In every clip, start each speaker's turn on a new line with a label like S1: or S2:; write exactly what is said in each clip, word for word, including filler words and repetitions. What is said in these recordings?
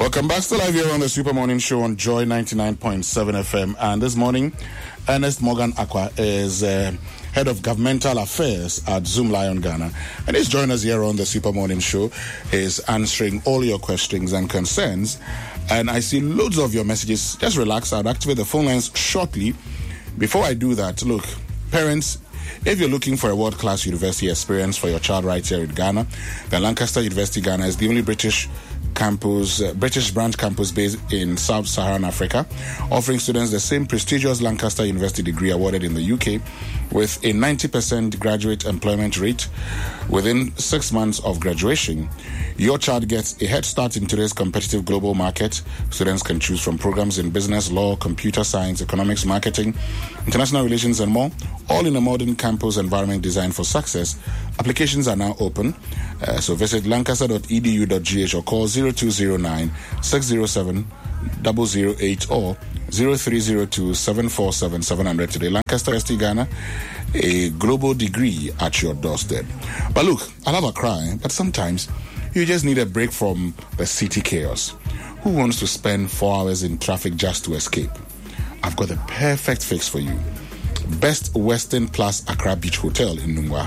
S1: Welcome back. Still live here on the Super Morning Show on Joy ninety-nine point seven F M. And this morning, Ernest Morgan Aqua is uh, Head of Governmental Affairs at Zoom Lion Ghana. And he's joined us here on the Super Morning Show. He's answering all your questions and concerns. And I see loads of your messages. Just relax. I'll activate the phone lines shortly. Before I do that, look, parents, if you're looking for a world-class university experience for your child right here in Ghana, then Lancaster University Ghana is the only British campus, uh, British branch campus based in Sub-Saharan Africa, offering students the same prestigious Lancaster University degree awarded in the U K with a ninety percent graduate employment rate within six months of graduation. Your child gets a head start in today's competitive global market. Students can choose from programs in business, law, computer science, economics, marketing, international relations, and more, all in a modern campus environment designed for success. Applications are now open, uh, so visit lancaster dot e d u dot g h or call zero two zero nine, six zero seven, zero zero eight or zero three zero two, seven four seven, seven hundred today. Lancaster University Ghana, a global degree at your doorstep. But look, I love a cry, but sometimes you just need a break from the city chaos. Who wants to spend four hours in traffic just to escape? I've got the perfect fix for you. Best Western Plus Accra Beach Hotel in Nungwa.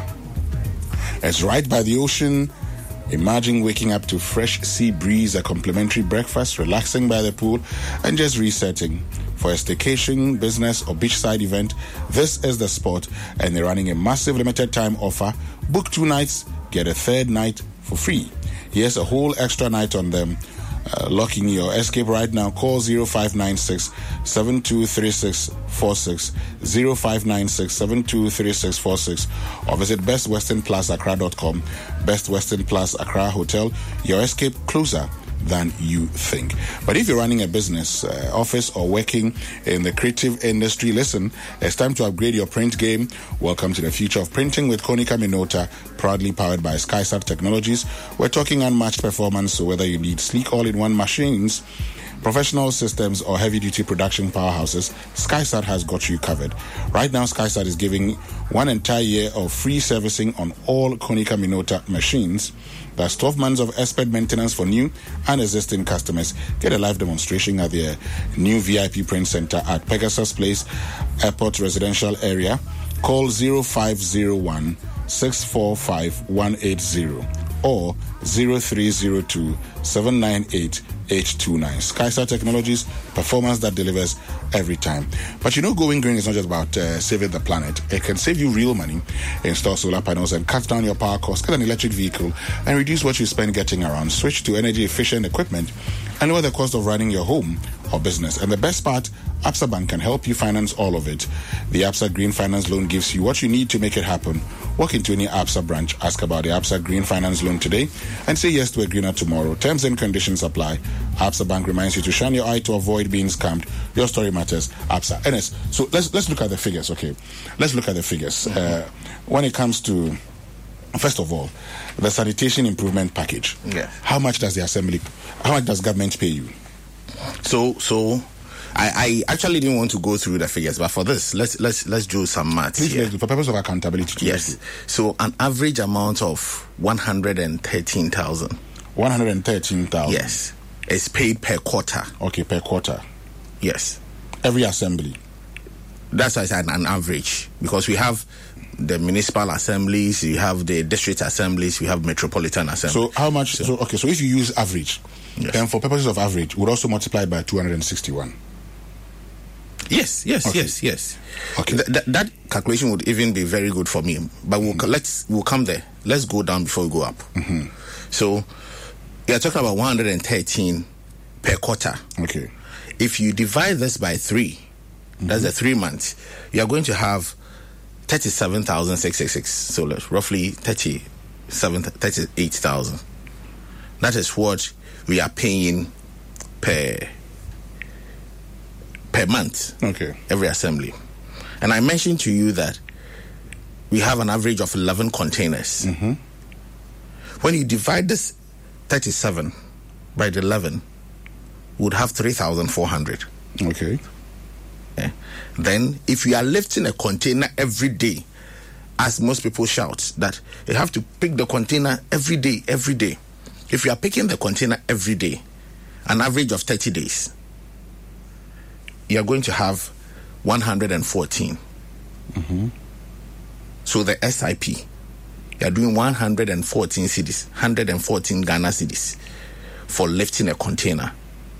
S1: It's right by the ocean. Imagine waking up to fresh sea breeze, a complimentary breakfast, relaxing by the pool, and just resetting. For a staycation, business, or beachside event, this is the spot, and they're running a massive limited time offer. Book two nights, get a third night for free. Here's a whole extra night on them. Uh, locking your escape right now. Call zero five nine six, seven two three six four six, zero five nine six, seven two three six four six, or visit best western plus accra dot com. Best Western Plus Accra Hotel, your escape closer than you think. But if you're running a business, uh, office, or working in the creative industry, listen, it's time to upgrade your print game. Welcome to the future of printing with Konica Minolta, proudly powered by SkySat Technologies. We're talking unmatched performance, so whether you need sleek all-in-one machines, professional systems, or heavy-duty production powerhouses, SkySat has got you covered. Right now, SkySat is giving one entire year of free servicing on all Konica Minolta machines. That's twelve months of expert maintenance for new and existing customers. Get a live demonstration at their new V I P print center at Pegasus Place, Airport Residential Area. Call zero five zero one, six four five, one eight zero or zero three zero two, seven nine eight, eight two nine. SkySat Technologies, performance that delivers every time. But you know, going green is not just about uh, saving the planet. It can save you real money. Install solar panels and cut down your power costs. Get an electric vehicle and reduce what you spend getting around. Switch to energy efficient equipment and lower the cost of running your home or business. And the best part, Absa Bank can help you finance all of it. The Absa Green Finance Loan gives you what you need to make it happen. Walk into any Absa branch, ask about the Absa Green Finance Loan today, and say yes to a greener tomorrow. Terms and conditions apply. Absa Bank reminds you to shine your eye to avoid being scammed. Your story matters. Absa. Ernest, so let's let's look at the figures, okay? Let's look at the figures. Uh, when it comes to, first of all, the sanitation improvement package.
S2: Yeah.
S1: How much does the assembly, how much does government pay you?
S2: So, so I, I actually didn't want to go through the figures, but for this, let's let's let's do some maths.
S1: Please,
S2: here.
S1: for purpose of accountability.
S2: Yes. So, an average amount of one hundred and thirteen thousand.
S1: One hundred and thirteen thousand.
S2: Yes, is paid per quarter.
S1: Okay, per quarter.
S2: Yes.
S1: Every assembly.
S2: That's why I said an average, because we have the municipal assemblies, we have the district assemblies, we have metropolitan assemblies.
S1: So how much? So, so okay, so if you use average,
S2: yes,
S1: then for purposes of average, would also multiply by two hundred sixty-one.
S2: Yes, yes,
S1: okay.
S2: yes, yes.
S1: Okay,
S2: Th- th- that calculation would even be very good for me. But we'll mm-hmm. let's we'll come there. Let's go down before we go up.
S1: Mm-hmm.
S2: So we are talking about one hundred and thirteen per quarter.
S1: Okay.
S2: If you divide this by three, mm-hmm. that's the three months, you are going to have thirty-seven thousand six hundred sixty-six. So roughly thirty-seven, thirty-eight thousand. That is what we are paying per. per month.
S1: Okay.
S2: Every assembly. And I mentioned to you that we have an average of eleven containers.
S1: Mm-hmm.
S2: When you divide this thirty-seven by the eleven, we would have three thousand four hundred.
S1: Okay.
S2: Yeah. Then, if you are lifting a container every day, as most people shout, that you have to pick the container every day, every day. If you are picking the container every day, an average of thirty days, you're going to have one hundred fourteen.
S1: Mm-hmm.
S2: So the S I P, you're doing one hundred fourteen cedis, one hundred fourteen Ghana cedis for lifting a container.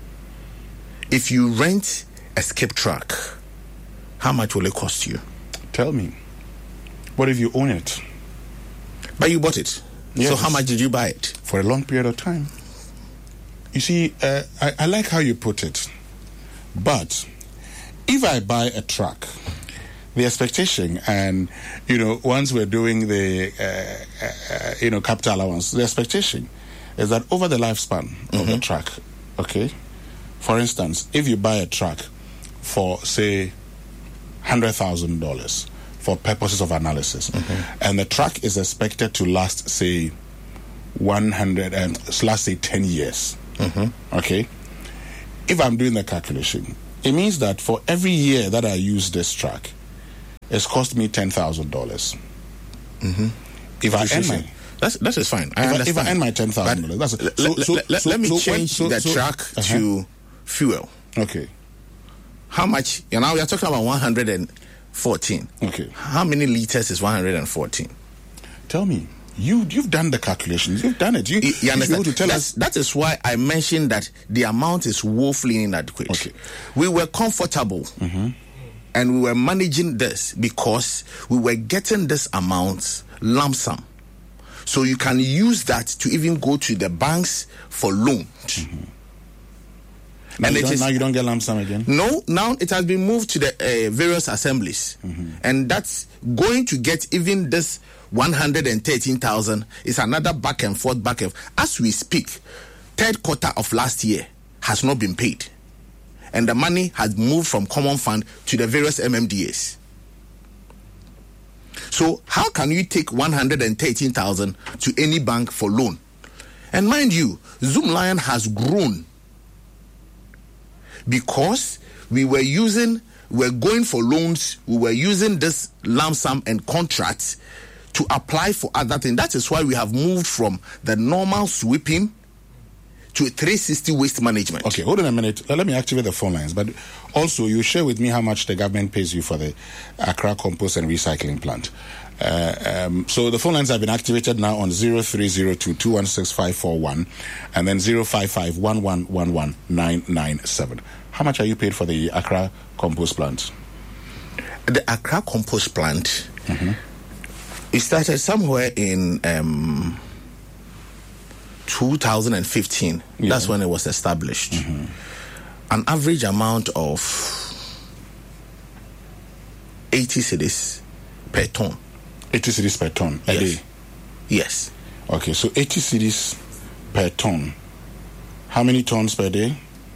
S2: If you rent a skip truck, how much will it cost you?
S1: Tell me. What if you own it?
S2: But you bought it.
S1: Yes.
S2: So how much did you buy it?
S1: For a long period of time. You see, uh, I, I like how you put it. But if I buy a truck, the expectation, and, you know, once we're doing the, uh, uh, you know, capital allowance, the expectation is that over the lifespan mm-hmm. of the truck, okay, for instance, if you buy a truck for, say, one hundred thousand dollars for purposes of analysis, mm-hmm. and the truck is expected to last, say, one hundred and last, say, ten years, mm-hmm. okay, if I'm doing the calculation, it means that for every year that I use this truck, it's cost me ten thousand dollars.
S2: Mm-hmm.
S1: If I earn my...
S2: That's, that is fine. I
S1: if,
S2: understand.
S1: I, if I earn my ten thousand dollars, that's
S2: it.
S1: So,
S2: let,
S1: so,
S2: let,
S1: so,
S2: let me
S1: so
S2: change
S1: when, so,
S2: the
S1: so,
S2: truck uh-huh. to fuel.
S1: Okay.
S2: How much? You know, we are talking about one hundred fourteen.
S1: Okay.
S2: How many liters is one hundred fourteen?
S1: Tell me. You, you've done the calculations. You've done it. You,
S2: you, you understand?
S1: To tell
S2: That's,
S1: us.
S2: That is why I mentioned that the amount is woefully inadequate.
S1: Okay.
S2: We were comfortable.
S1: Mm-hmm.
S2: And we were managing this because we were getting this amount lump sum. So you can use that to even go to the banks for loans.
S1: Mm-hmm. Now,
S2: and
S1: you
S2: it
S1: don't,
S2: is,
S1: now you don't get lump sum again?
S2: No, now it has been moved to the uh, various assemblies.
S1: Mm-hmm.
S2: And that's going to get even this one hundred thirteen thousand is another back and forth, back and forth. As we speak, third quarter of last year has not been paid. And the money has moved from common fund to the various M M D As. So how can you take one hundred thirteen thousand to any bank for loan? And mind you, Zoomlion has grown because we were using, we were going for loans, we were using this lump sum and contracts to apply for other things. That is why we have moved from the normal sweeping to a three sixty waste management.
S1: Okay, hold on a minute. Let me activate the phone lines. But also, you share with me how much the government pays you for the Accra Compost and Recycling Plant. Uh, um, so the phone lines have been activated now on zero three zero two, two one six, five four one and then zero five five, one one one one, nine nine seven. How much are you paid for the Accra Compost Plant?
S2: The Accra Compost Plant,
S1: mm-hmm.
S2: it started somewhere in... Um, two thousand fifteen, yeah. That's when it was established.
S1: Mm-hmm.
S2: An average amount of eighty cedis per ton.
S1: eighty cedis per ton a
S2: yes.
S1: day?
S2: Yes.
S1: Okay, so eighty cedis per ton. How many tons per day?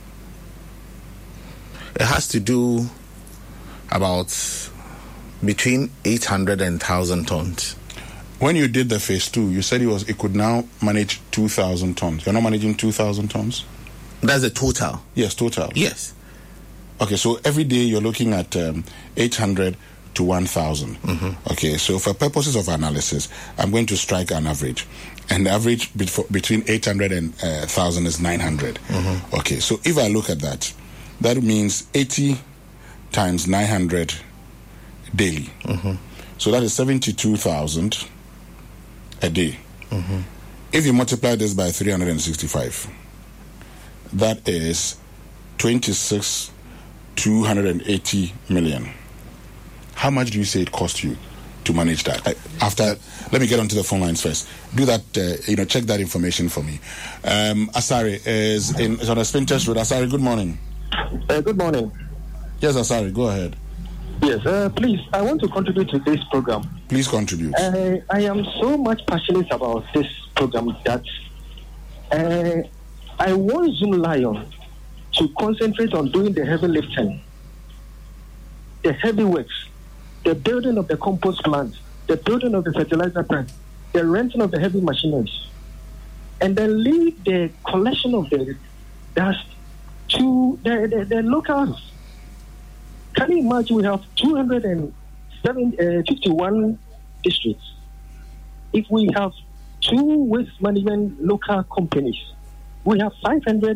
S2: It has to do about between eight hundred and one thousand tons.
S1: When you did the phase two, you said it was it could now manage two thousand tons. You're not managing two thousand tons?
S2: That's the total.
S1: Yes, total.
S2: Yes.
S1: Okay, so every day you're looking at um, eight hundred to one thousand.
S2: Mm-hmm.
S1: Okay, so for purposes of analysis, I'm going to strike an average. And the average between eight hundred and uh, one thousand is nine hundred.
S2: Mm-hmm.
S1: Okay, so if I look at that, that means eighty times nine hundred daily.
S2: Mm-hmm.
S1: So that is seventy-two thousand a day.
S2: Mm-hmm.
S1: If you multiply this by three hundred sixty-five, that is twenty-six two hundred eighty million. How much do you say it cost you to manage that? I, after, let me get onto the phone lines first. Do that, uh, you know, check that information for me. Um, Asari is, in, is on a Spinters Road. Asari, good morning.
S3: Uh, good morning.
S1: Yes, Asari, go ahead.
S3: Yes, uh, please, I want to contribute to this program.
S1: Please contribute.
S3: Uh, I am so much passionate about this program that uh, I want Zoomlion to concentrate on doing the heavy lifting, the heavy works, the building of the compost plant, the building of the fertilizer plant, the renting of the heavy machineries, and then leave the collection of the dust to the, the, the locals. Can you imagine we have two hundred fifty-one districts? If we have two waste management local companies, we have five hundred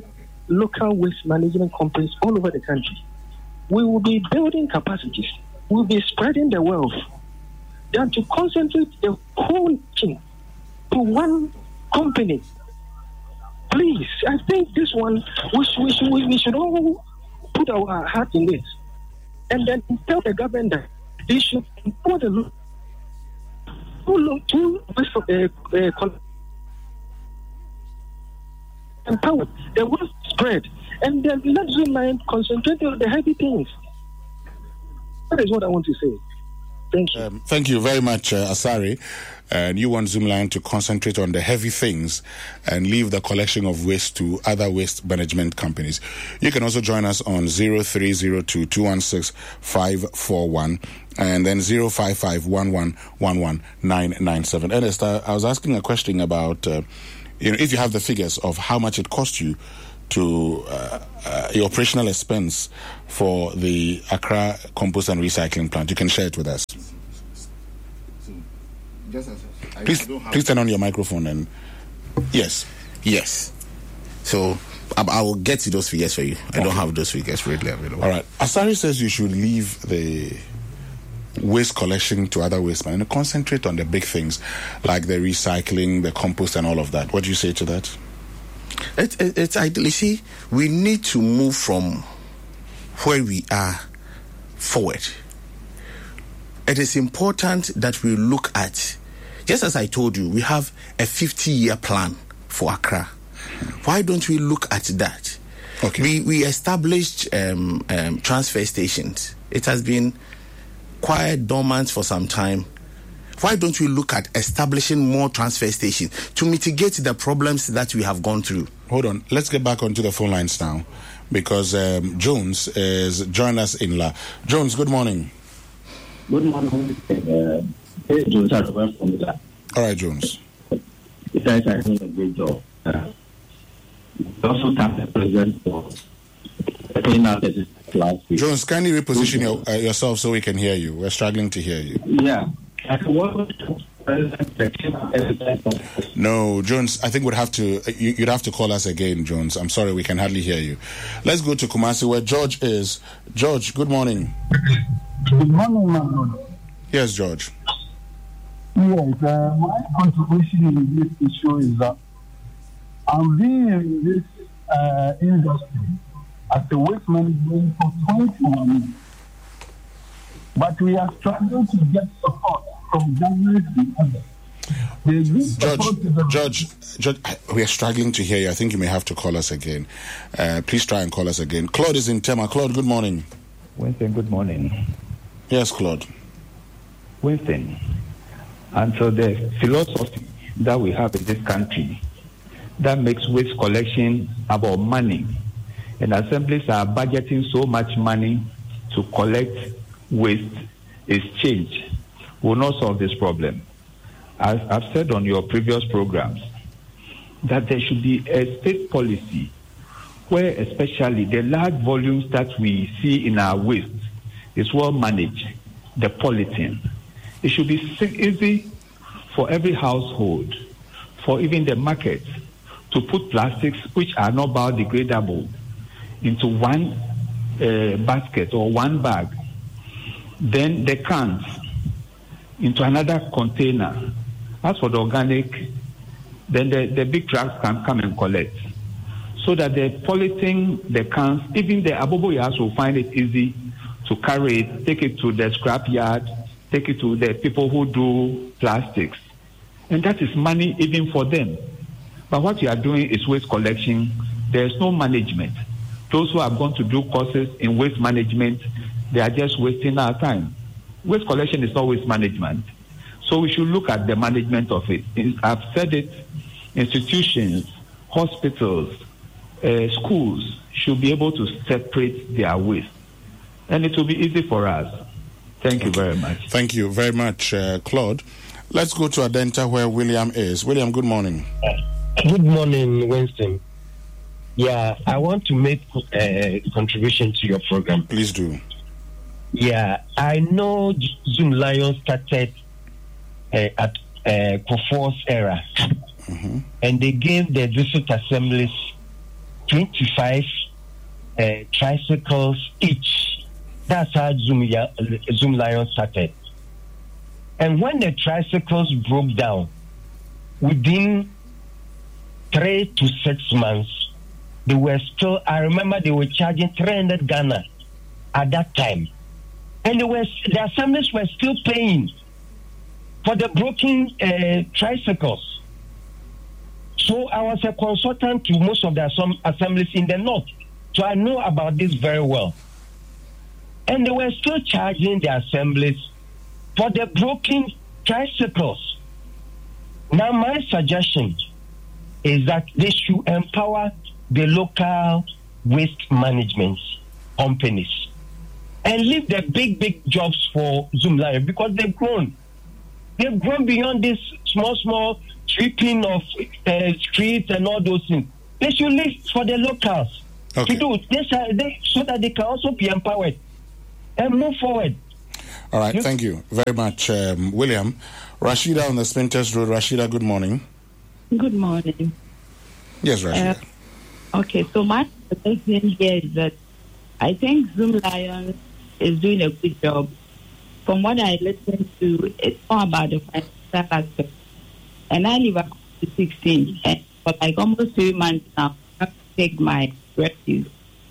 S3: local waste management companies all over the country. We will be building capacities. We'll be spreading the wealth. Than to concentrate the whole thing to one company. Please, I think this one, we should, we should, we should all put our heart in it. And then tell the government that they should put a look. Two, two, uh, uh, empower the wealth spread. And then let Zoomlion concentrate on the heavy things. That is what I want to say. Thank you.
S1: Um, thank you very much, uh, Asari. And you want Zoomlion to concentrate on the heavy things and leave the collection of waste to other waste management companies. You can also join us on zero three zero two, two one six, five four one and then zero five five, one one one one, nine nine seven. Ernest, I, I was asking a question about, uh, you know, if you have the figures of how much it cost you to uh, uh, your operational expense for the Accra compost and recycling plant. You can share it with us. Please, please turn on your microphone and yes,
S2: yes. So I, I will get to those figures for you. I okay. don't have those figures readily available.
S1: All right. Asari says you should leave the waste collection to other waste men and concentrate on the big things like the recycling, the compost, and all of that. What do you say to that?
S2: It, it, it's ideally, see, we need to move from where we are forward. It is important that we look at, just as I told you, we have a fifty-year plan for Accra. Why don't we look at that?
S1: Okay.
S2: We we established um, um, transfer stations. It has been quite dormant for some time. Why don't we look at establishing more transfer stations to mitigate the problems that we have gone through?
S1: Hold on. Let's get back onto the phone lines now because um, Jones is joining us in La. Jones, good morning.
S4: Good morning. Uh, hey, Jones, I from La.
S1: All right, Jones.
S4: You guys are doing a great job. Uh, also thank the president for paying out the last week.
S1: Jones, kindly reposition your, uh, yourself so we can hear you. We're struggling to hear you.
S4: Yeah.
S1: No, Jones, I think we'd have to, you, you'd have to call us again, Jones. I'm sorry, we can hardly hear you. Let's go to Kumasi where George is. George, good morning.
S5: Good morning, my brother.
S1: Yes, George.
S5: Yes, uh, my contribution in this issue is that I've been in this uh, industry as a waste management for twenty-one years. But we are struggling to get support from government and others.
S1: Judge, Judge, Judge, we are struggling to hear you. I think you may have to call us again. Uh, please try and call us again. Claude is in Tema. Claude, good morning.
S6: Winston, good morning.
S1: Yes, Claude.
S6: Winston, and so the philosophy that we have in this country that makes waste collection about money, and assemblies are budgeting so much money to collect waste is change will not solve this problem. As I've said on your previous programs, that there should be a state policy where especially the large volumes that we see in our waste is well managed, the polythene. It should be easy for every household, for even the market, to put plastics which are not biodegradable into one uh, basket or one bag. Then the cans into another container. As for the organic, then the, the big trucks can come and collect. So that the polythene, the cans, even the aboboyas will find it easy to carry it, take it to the scrap yard, take it to the people who do plastics. And that is money even for them. But what you are doing is waste collection. There is no management. Those who have gone to do courses in waste management, they are just wasting our time. Waste collection is not waste management. So we should look at the management of it. I've said it, institutions, hospitals, uh, schools should be able to separate their waste. And it will be easy for us. Thank you very much.
S1: Thank you very much, uh, Claude. Let's go to Adenta where William is. William, good morning.
S7: Good morning, Winston. Yeah, I want to make a contribution to your program.
S1: Please do.
S7: Yeah, I know Zoomlion started uh, at uh, Kofor's era, mm-hmm. and they gave the district assemblies twenty-five uh, tricycles each. That's how Zoom, Zoom Lion started. And when the tricycles broke down, within three to six months, they were still, I remember they were charging three hundred Ghana at that time. And they were, the assemblies were still paying for the broken uh, tricycles. So I was a consultant to most of the assemblies in the north. So I know about this very well. And they were still charging the assemblies for the broken tricycles. Now my suggestion is that they should empower the local waste management companies and leave the big, big jobs for Zoom Lion, because they've grown. They've grown beyond this small, small sweeping of uh, streets and all those things. They should leave for the locals
S1: okay.
S7: to do this uh, they, so that they can also be empowered and move forward.
S1: All right, thank you very much, um, William. Rashida on the Spinters Road. Rashida, good morning.
S8: Good morning.
S1: Yes, Rashida.
S8: Uh, okay, so my suggestion here is that I think Zoom Lion is doing a good job. From what I listened to, it's all about the financial aspect. And I live up to sixteen, and for like almost three months now, I have to take my refuse.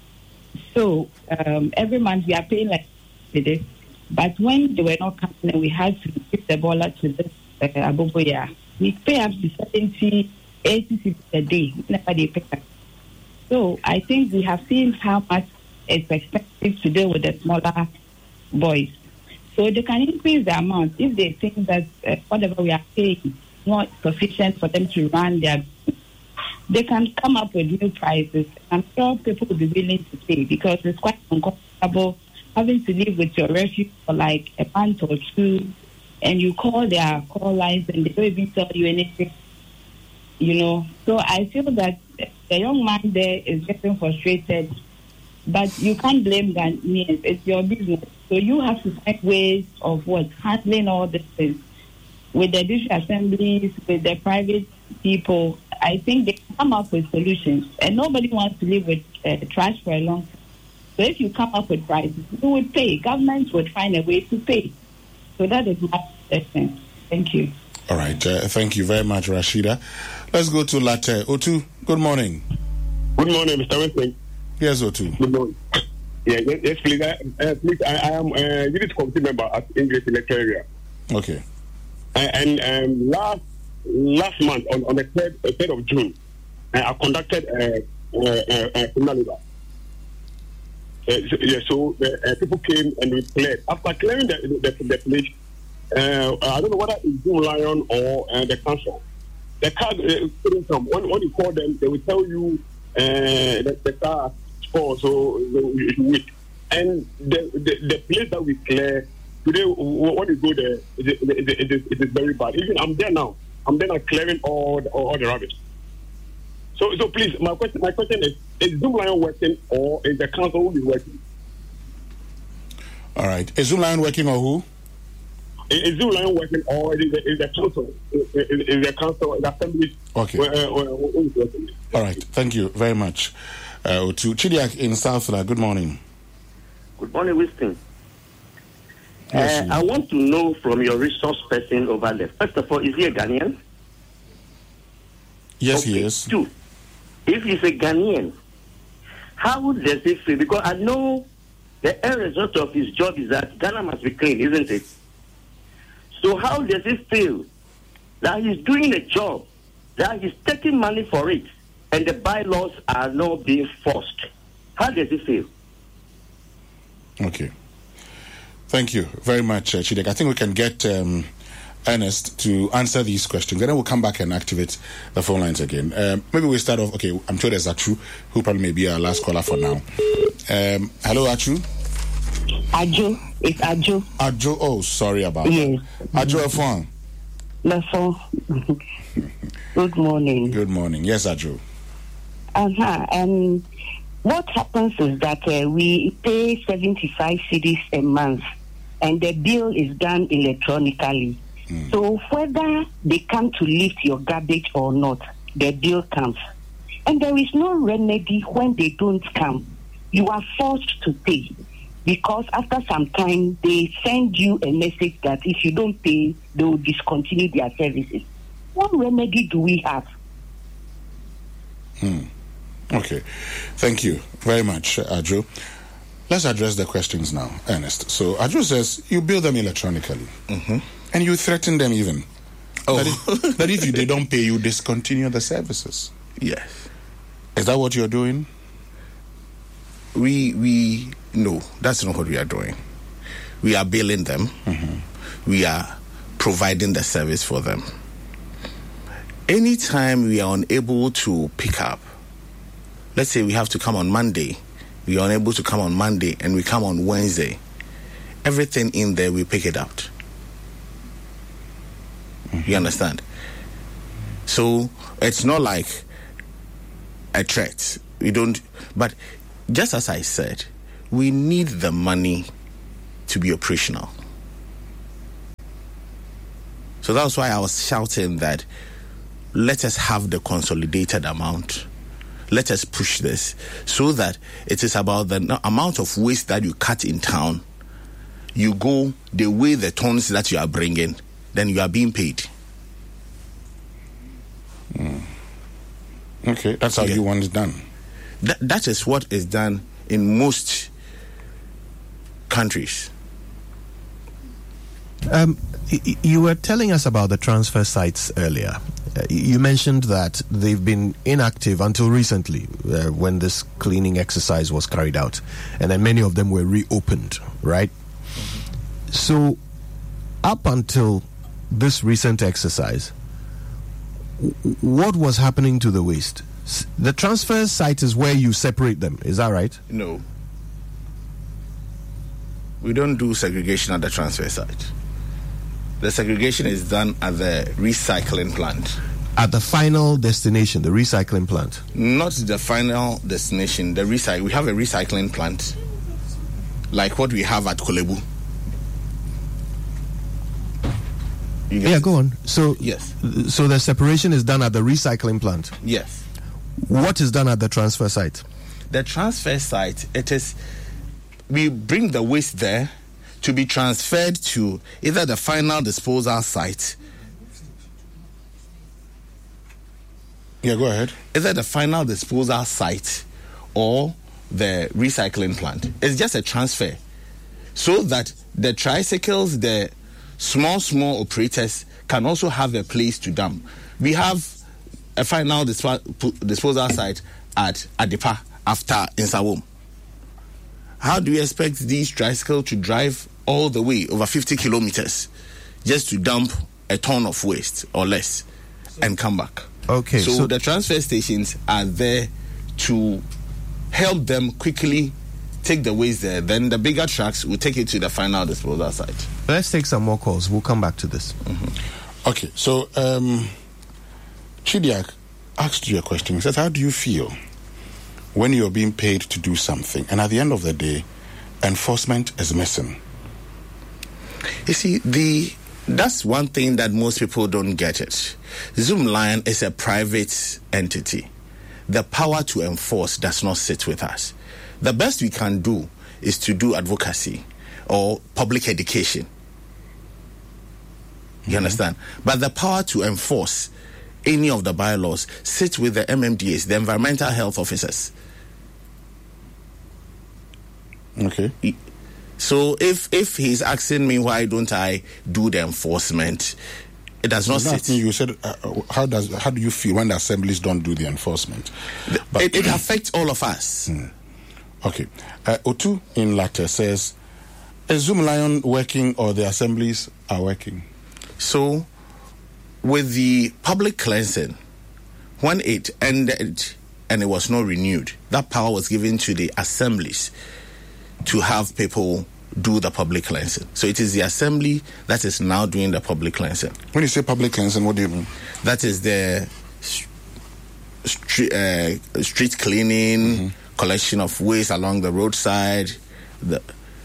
S8: So um, every month we are paying like this. But when they were not coming and we had to give the baller to this uh, Aboboya, we pay up to seventy, eighty cedis a day whenever they pick up. So I think we have seen how much it's expensive to deal with the smaller boys. So they can increase the amount if they think that uh, whatever we are paying is not sufficient for them to run their business. They can come up with new prices. I'm sure people will be willing to pay, because it's quite uncomfortable having to live with your refuge for like a month or two, and you call their call lines and they don't even tell you anything, you know. So I feel that the young man there is getting frustrated, but you can't blame Ghanaians. It's your business. So you have to find ways of what? Handling all these things. With the district assemblies, with the private people, I think they can come up with solutions. And nobody wants to live with uh, trash for a long time. So if you come up with prices, you would pay. Governments would find a way to pay. So that is my suggestion. Thank you.
S1: All right. Uh, thank you very much, Rashida. Let's go to Latte. Otu, good morning.
S9: Good morning, Mister Winston.
S1: Yes, Otu.
S9: Good morning. Yeah, yes, yes please. I, uh, please, I, I am a unit committee member at English Electoral Area.
S1: Okay.
S9: Uh, and um, last last month, on, on the third, uh, third of June, uh, I conducted a uh, uh, uh, criminal labor. Uh, so, yeah, so uh, uh, people came and we cleared. After clearing the, the, the place, uh, I don't know whether it's Zoom Lion or uh, the council. The car uh, couldn't come. When, when you call them, they will tell you uh, that the car spoiled, so you should wait. And the, the, the place that we clear, today, when you go there, it is, it is, it is, it is very bad. Even I'm there now. I'm there now clearing all the, all, all the rubbish. So, so please, my question, my question is: is Zoom Lion working, or is the council who is working?
S1: All right, is Zoom Lion working, or who?
S9: Is, is Zoom Lion working, or is the, is the council? Is, is the council, the assembly?
S1: Okay.
S9: Where, uh, where, who is working?
S1: All right, thank you very much. Uh, to Chidiak in Southland, good morning.
S10: Good morning, Winston.
S1: Yes,
S10: uh, I want to know from your resource person over there. First of all, is he a Ghanaian?
S1: Yes,
S10: okay.
S1: he is.
S10: Two, if he's a Ghanaian, how does he feel? Because I know the end result of his job is that Ghana must be clean, isn't it? So how does he feel that he's doing a job, that he's taking money for it, and the bylaws are not being forced? How does he feel?
S1: Okay. Thank you very much, uh, Chidek. I think we can get um, Ernest to answer these questions. Then we'll come back and activate the phone lines again. Um, maybe we start off. Okay, I'm sure there's Achu, who probably may be our last caller for now. Um, hello, Achu.
S11: Ajo, it's Ajo.
S1: Ajo, oh, sorry about
S11: yes.
S1: that. Ajo Afon.
S11: Lafon. Good morning.
S1: Good morning. Yes, Ajo.
S11: Uh-huh. Um, what happens is that uh, we pay seventy-five cedis a month, and the bill is done electronically. Mm. So whether they come to lift your garbage or not, the bill comes. And there is no remedy when they don't come. You are forced to pay, because after some time they send you a message that if you don't pay, they will discontinue their services. What remedy do we have?
S1: Hmm. Okay. Thank you very much, Adjo. Let's address the questions now, Ernest. So Adjo says you bill them electronically,
S2: mm-hmm.
S1: and you threaten them even.
S2: Oh.
S1: That if, that if you, they don't pay, you discontinue the services.
S2: Yes.
S1: Is that what you're doing?
S2: We we no, that's not what we are doing. We are billing them. Mm-hmm. We are providing the service for them. Anytime we are unable to pick up, let's say we have to come on Monday, we are unable to come on Monday, and we come on Wednesday, everything in there, we pick it out. Mm-hmm. You understand? So it's not like a threat. We don't, but just as I said, we need the money to be operational. So that's why I was shouting that let us have the consolidated amount. Let us push this so that it is about the amount of waste that you cut in town. You go, they weigh the tons that you are bringing, then you are being paid.
S1: Mm. Okay, that's how yeah. you want it done.
S2: That, that is what is done in most countries.
S12: Um, y- you were telling us about the transfer sites earlier. Uh, you mentioned that they've been inactive until recently, uh, when this cleaning exercise was carried out, and then many of them were reopened, right? Mm-hmm. So, up until this recent exercise, w- what was happening to the waste? S- the transfer site is where you separate them, is that right?
S2: No. We don't do segregation at the transfer site. The segregation is done at the recycling plant.
S12: At the final destination, the recycling plant?
S2: Not the final destination. The recycle. We have a recycling plant, like what we have at Kolebu.
S12: Yeah, go on. So
S2: yes.
S12: So the separation is done at the recycling plant.
S2: Yes.
S12: What is done at the transfer site?
S2: The transfer site, it is. We bring the waste there to be transferred to either the final disposal site.
S1: Yeah, go ahead.
S2: Either the final disposal site or the recycling plant. It's just a transfer so that the tricycles, the small, small operators can also have a place to dump. We have a final disp- disposal site at Adepa after Insawom. How do you expect these tricycles to drive all the way over fifty kilometers just to dump a ton of waste or less and come back?
S12: Okay.
S2: So,
S12: so
S2: the transfer stations are there to help them quickly take the waste there. Then the bigger trucks will take it to the final disposal site.
S12: Let's take some more calls. We'll come back to this.
S1: Mm-hmm. Okay. So um, Chidiak asked you a question. He says, how do you feel when you're being paid to do something and at the end of the day, enforcement is missing?
S2: You see, the that's one thing that most people don't get it. Zoomlion is a private entity. The power to enforce does not sit with us. The best we can do is to do advocacy or public education. You mm-hmm. understand? But the power to enforce any of the bylaws sits with the M M D As, the environmental health officers.
S1: Okay.
S2: So if if he's asking me why don't I do the enforcement, it does not sit.
S1: You said uh, how does how do you feel when the assemblies don't do the enforcement?
S2: But it, it affects all of us.
S1: Hmm. Okay. Uh, Otu in Latte says, is Zoomlion working or the assemblies are working?
S2: So with the public cleansing, when it ended and it was not renewed, that power was given to the assemblies to have people do the public cleansing. So it is the assembly that is now doing the public cleansing.
S1: When you say public cleansing, what do you mean?
S2: That is the street, uh, street cleaning, mm-hmm. collection of waste along the roadside. The,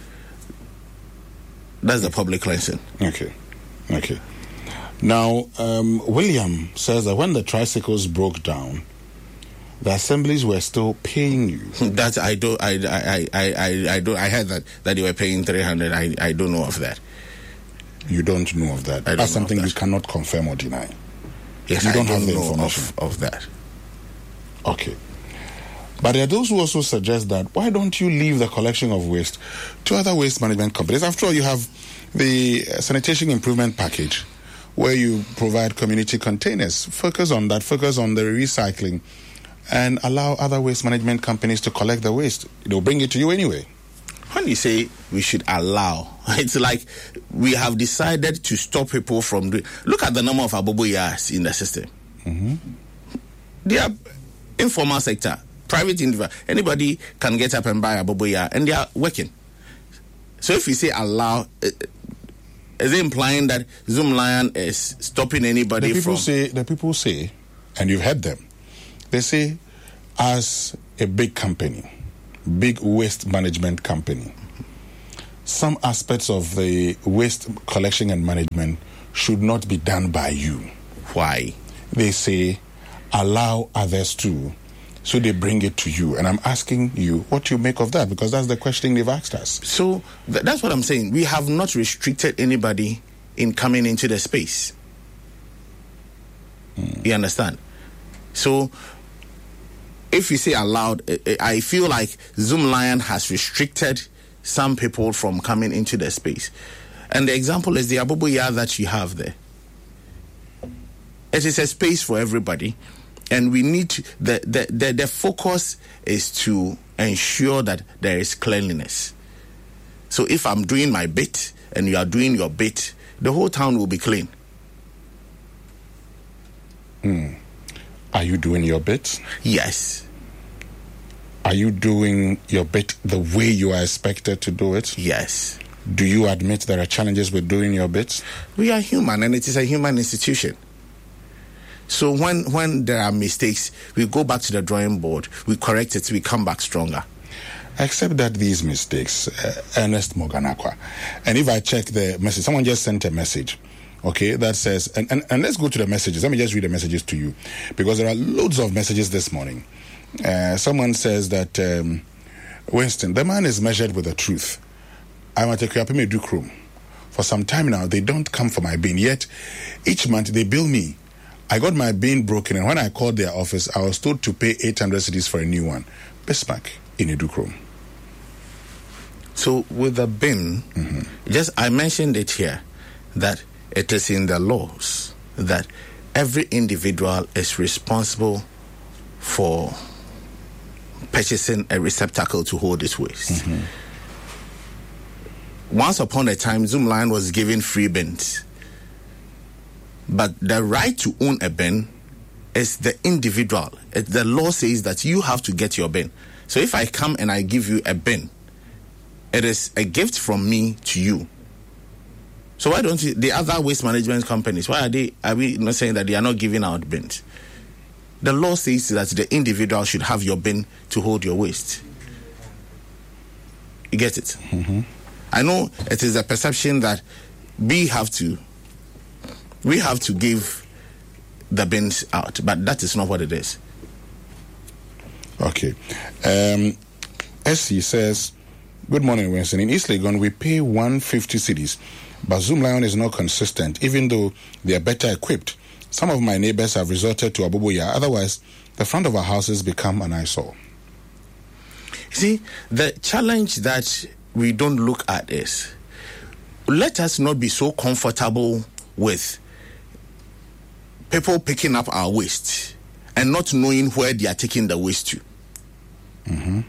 S2: that's the public cleansing.
S1: Okay. Okay. Now, um, William says that when the tricycles broke down, the assemblies were still paying you.
S2: That I don't. I I I I I don't. I heard that that they were paying three hundred. I I don't know of that.
S1: You don't know of that.
S2: I don't
S1: That's
S2: know of
S1: something
S2: that.
S1: you cannot confirm or deny.
S2: Yes,
S1: you
S2: I
S1: don't,
S2: don't
S1: have the
S2: know
S1: information
S2: of, of that.
S1: Okay. But there are those who also suggest that why don't you leave the collection of waste to other waste management companies? After all, you have the uh, sanitation improvement package where you provide community containers. Focus on that, focus on the recycling, and allow other waste management companies to collect the waste. They'll bring it to you anyway.
S2: When you say we should allow, it's like we have decided to stop people from doing. Look at the number of aboboyas in the system.
S1: Mm-hmm.
S2: They are informal sector, private individual. Anybody can get up and buy a aboboya, and they are working. So if you say allow, is it implying that Zoom Lion is stopping anybody
S1: the people
S2: from?
S1: Say, the people say, and you've heard them, they say, as a big company, big waste management company, some aspects of the waste collection and management should not be done by you.
S2: Why?
S1: They say, allow others to, so they bring it to you. And I'm asking you what you make of that, because that's the question they've asked us.
S2: So th- that's what I'm saying. We have not restricted anybody in coming into the space. Mm. You understand? So if you say allowed, I feel like Zoom Lion has restricted some people from coming into the space. And the example is the aboboya that you have there. It is a space for everybody. And we need to, the, the, the, the focus is to ensure that there is cleanliness. So if I'm doing my bit and you are doing your bit, the whole town will be clean.
S1: Mm. Are you doing your bit?
S2: Yes.
S1: Are you doing your bit the way you are expected to do it?
S2: Yes.
S1: Do you admit there are challenges with doing your bit?
S2: We are human, and it is a human institution. So when, when there are mistakes, we go back to the drawing board, we correct it, we come back stronger.
S1: Except that these mistakes, uh, Ernest Morgan Acquah, and if I check the message, someone just sent a message, okay, that says, and, and, and let's go to the messages. Let me just read the messages to you, because there are loads of messages this morning. Uh, someone says that, um, Winston, the man is measured with the truth. I'm at a Kuyapime Dukrum. For some time now, they don't come for my bin, yet each month they bill me. I got my bin broken, and when I called their office, I was told to pay eight hundred cedis for a new one. Bismarck in Edukrom.
S2: So with the bin, mm-hmm. just I mentioned it here, that it is in the laws that every individual is responsible for purchasing a receptacle to hold its waste.
S1: Mm-hmm.
S2: Once upon a time, Zoom Lion was given free bins. But the right to own a bin is the individual. It, the law says that you have to get your bin. So if I come and I give you a bin, it is a gift from me to you. So why don't you, the other waste management companies, why are they, are we not saying that they are not giving out bins? The law says that the individual should have your bin to hold your waste. You get it?
S1: Mm-hmm.
S2: I know it is a perception that we have to we have to give the bins out, but that is not what it is.
S1: Okay. Um, Essie says, good morning, Winston. In East Legon, we pay one hundred fifty cedis, but Zoom Lion is not consistent, even though they are better equipped. Some of my neighbors have resorted to aboboya. Otherwise, the front of our houses become an eyesore.
S2: See, the challenge that we don't look at is, let us not be so comfortable with people picking up our waste and not knowing where they are taking the waste to.
S1: Mm-hmm.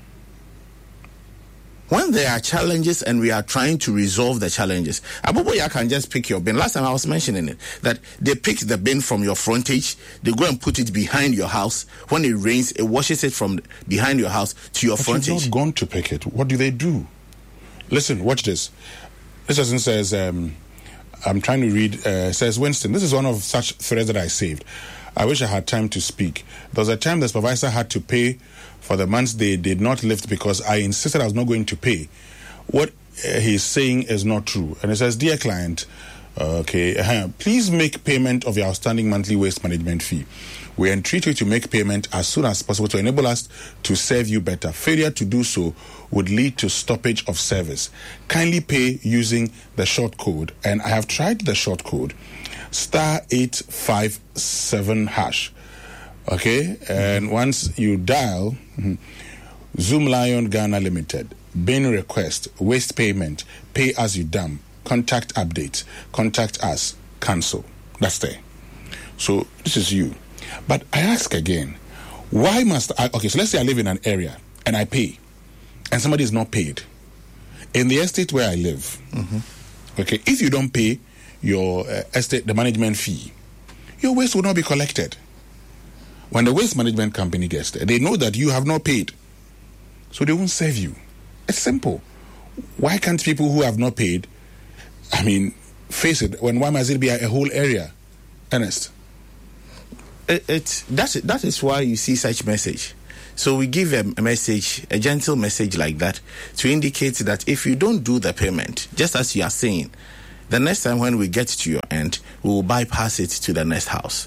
S2: When there are challenges and we are trying to resolve the challenges, aboboya can just pick your bin. Last time I was mentioning it, that they pick the bin from your frontage, they go and put it behind your house. When it rains, it washes it from behind your house to your
S1: but
S2: frontage.
S1: You've not gone to pick it. What do they do? Listen, watch this. This person says, um, I'm trying to read, uh, says, Winston, this is one of such threads that I saved. I wish I had time to speak. There was a time the supervisor had to pay for the months they did not lift because I insisted I was not going to pay. What uh, he's saying is not true. And he says, dear client, Okay. Uh, please make payment of your outstanding monthly waste management fee. We entreat you to make payment as soon as possible to enable us to serve you better. Failure to do so would lead to stoppage of service. Kindly pay using the short code, and I have tried the short code, star eight five seven hash. Okay, and once you dial mm, Zoom Lion Ghana Limited, bin request, waste payment, pay as you dump, contact update, contact us, cancel. That's there. So this is you. But I ask again, why must I? Okay, so let's say I live in an area and I pay, and somebody is not paid. In the estate where I live, mm-hmm. okay, if you don't pay your uh, estate, the management fee, your waste will not be collected. When the waste management company gets there, they know that you have not paid, so they won't serve you. It's simple. Why can't people who have not paid, I mean, face it, when why must it be a, a whole area? Ernest?
S2: It, it, that's, that is why you see such message. So we give a, a message, a gentle message like that, to indicate that if you don't do the payment, just as you are saying, the next time when we get to your end, we will bypass it to the next house.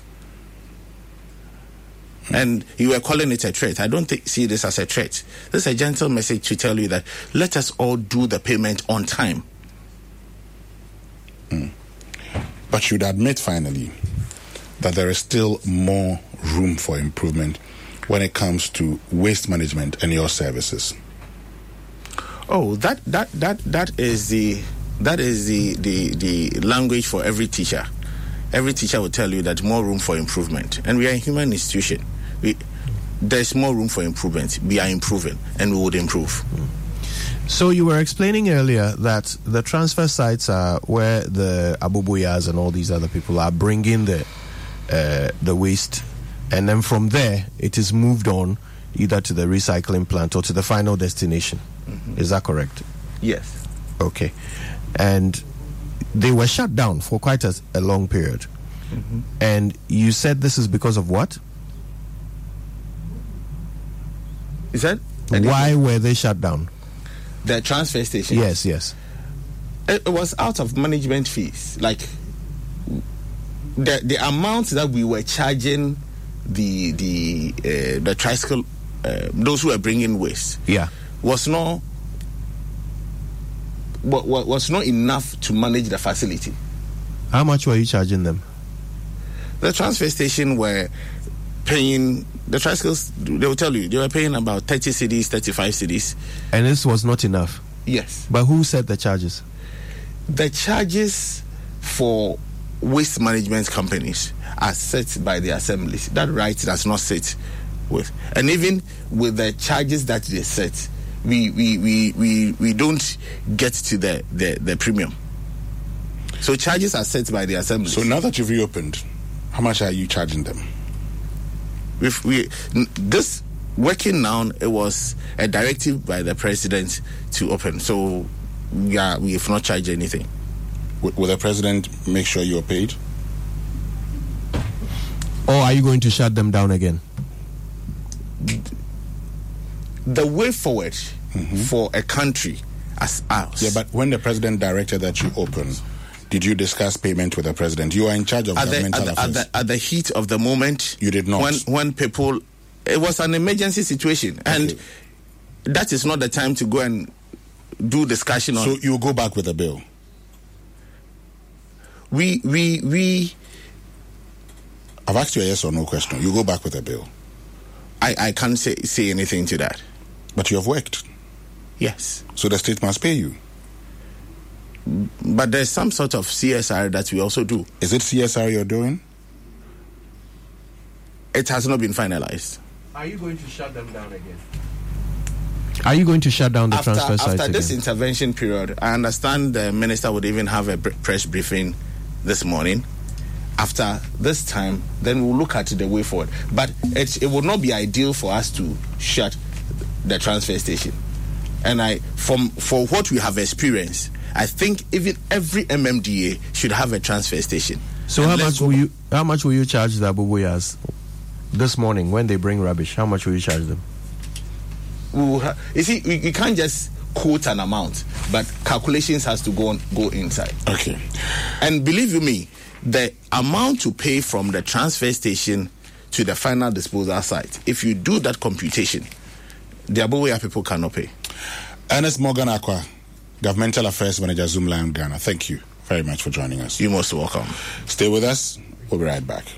S2: Mm. And you were calling it a threat. I don't think, see this as a threat. This is a gentle message to tell you that let us all do the payment on time.
S1: Mm. But you'd admit finally that there is still more room for improvement when it comes to waste management and your services.
S2: Oh, that that that that is the that is the the, the language for every teacher. Every teacher will tell you that more room for improvement. And we are a human institution. We, there's more room for improvement. We are improving, and we would improve.
S12: So you were explaining earlier that the transfer sites are where the Abubuyas and all these other people are bringing the uh, the waste, and then from there it is moved on either to the recycling plant or to the final destination. Mm-hmm. Is that correct?
S2: Yes.
S12: Okay. And they were shut down for quite a, a long period. Mm-hmm. And you said this is because of what?
S2: Is that?
S12: Why were they shut down?
S2: The transfer station?
S12: Yes, yes.
S2: It, it was out of management fees. Like, the the amount that we were charging the the uh, the tricycle, uh, those who were bringing waste,
S12: yeah,
S2: was not was not enough to manage the facility.
S12: How much were you charging them?
S2: The transfer station were paying, the tricycles, they will tell you, they were paying about thirty cedis, thirty-five cedis.
S12: And this was not enough?
S2: Yes.
S12: But who set the charges?
S2: The charges for waste management companies are set by the assemblies. That right does not sit with. And even with the charges that they set, we we, we, we, we don't get to the, the, the premium. So charges are set by the assemblies.
S1: So now that you've reopened, how much are you charging them?
S2: If we this working now, it was a directive by the president to open. So we are we have not charged anything.
S1: Will the president make sure you're paid?
S12: Or are you going to shut them down again?
S2: The way forward mm-hmm. for a country as ours.
S1: Yeah, but when the president directed that you open, did you discuss payment with the president? You are in charge of
S2: at
S1: governmental
S2: the, at, the,
S1: affairs.
S2: at, the, at the heat of the moment,
S1: you did not.
S2: When when people, it was an emergency situation,
S1: okay.
S2: and that is not the time to go and do discussion on.
S1: So you go back with a bill.
S2: We we we.
S1: I've asked you a yes or no question. You go back with a bill.
S2: I, I can't say say anything to that.
S1: But you have worked.
S2: Yes.
S1: So the state must pay you.
S2: But there's some sort of C S R that we also do.
S1: Is it C S R you're doing?
S2: It has not been finalized.
S13: Are you going to shut them down again?
S12: Are you going to shut down the
S2: after,
S12: transfer sites
S2: After this
S12: again?
S2: intervention period, I understand the minister would even have a press briefing this morning. After this time, then we'll look at the way forward. But it, it would not be ideal for us to shut the transfer station. And I, from for what we have experienced, I think even every M M D A should have a transfer station.
S12: So
S2: and
S12: how much will you how much will you charge the Abubuyas this morning when they bring rubbish? How much will you charge them?
S2: We will ha- you see, we, we can't just quote an amount, but calculations has to go on, go inside.
S1: Okay.
S2: And believe you me, the amount to pay from the transfer station to the final disposal site, if you do that computation, the Abuja people cannot pay.
S1: Ernest Morgan Aqua, Governmental Affairs Manager, Zoom Lion Ghana. Thank you very much for joining us.
S2: You're most welcome.
S1: Stay with us. We'll be right back.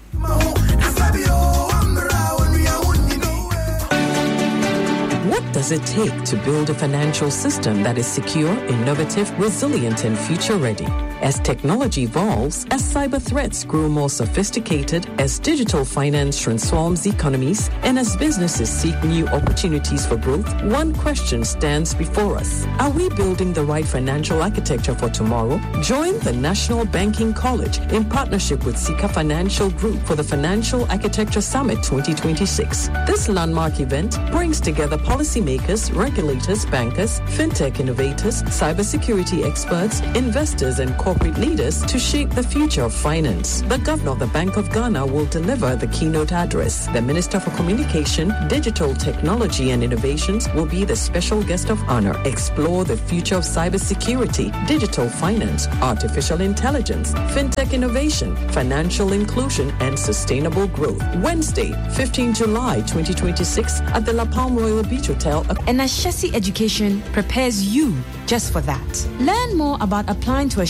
S14: What does it take to build a financial system that is secure, innovative, resilient, and future-ready? As technology evolves, as cyber threats grow more sophisticated, as digital finance transforms economies, and as businesses seek new opportunities for growth, one question stands before us. Are we building the right financial architecture for tomorrow? Join the National Banking College in partnership with Sika Financial Group for the Financial Architecture Summit twenty twenty-six. This landmark event brings together policymakers, regulators, bankers, fintech innovators, cybersecurity experts, investors, and corporate leaders to shape the future of finance. The Governor of the Bank of Ghana will deliver the keynote address. The Minister for Communication, Digital Technology and Innovations will be the special guest of honor. Explore the future of cybersecurity, digital finance, artificial intelligence, fintech innovation, financial inclusion, and sustainable growth. Wednesday, fifteenth of July twenty twenty-six at the La Palm Royal Beach Hotel.
S15: And Ashesi Education prepares you just for that. Learn more about applying to a